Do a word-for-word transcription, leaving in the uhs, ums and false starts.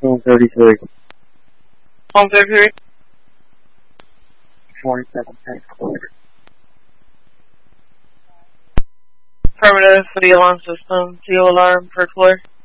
Home thirty-three. Home thirty-three. forty-seven, tanks clear. Affirmative for the alarm system. T O alarm per clear.